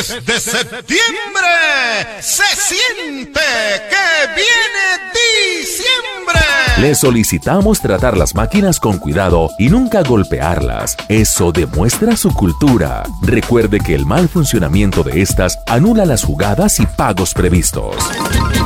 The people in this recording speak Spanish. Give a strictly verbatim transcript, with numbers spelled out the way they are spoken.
Desde septiembre se siente que viene diciembre. Le solicitamos tratar las máquinas con cuidado y nunca golpearlas. Eso demuestra su cultura. Recuerde que el mal funcionamiento de estas anula las jugadas y pagos previstos.